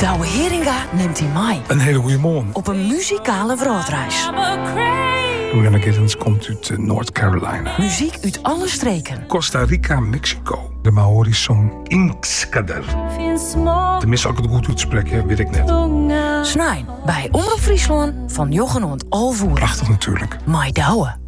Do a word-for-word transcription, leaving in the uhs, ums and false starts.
Douwe Heringa neemt hij mee. Een hele goede morgen. Op een muzikale wereldreis. Rihanna Giddens komt uit uh, North Carolina. Muziek uit alle streken. Costa Rica, Mexico. De Maori's song Inkskader. Tenminste, als ik het goed uitspreken, weet ik net. Snijn bij Omroep Friesland van Jochen en Alvoer. Prachtig natuurlijk. Mai Douwe.